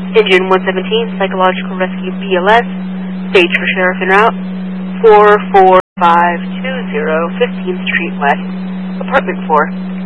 Engine 117, Psychological Rescue BLS, stage for Sheriff en route, 44520 15th Street West, Apartment 4.